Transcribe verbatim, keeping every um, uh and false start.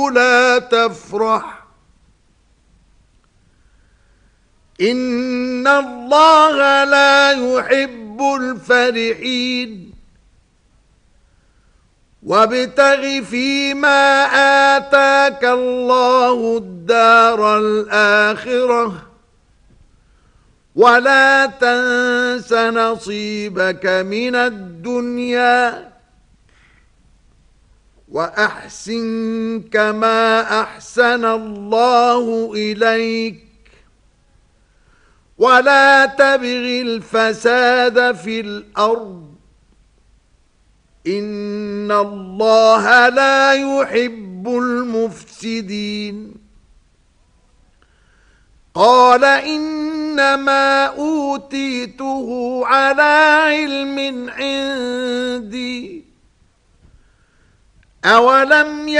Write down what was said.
لا تفرح إن الله لا يحب الفرحين وابتغ فيما آتاك الله الدار الآخرة ولا تنس نصيبك من الدنيا وأحسن كما أحسن الله إليك ولا تبغ الفساد في الأرض إن الله لا يحب المفسدين قال إنما أوتيته على علم عندي أولم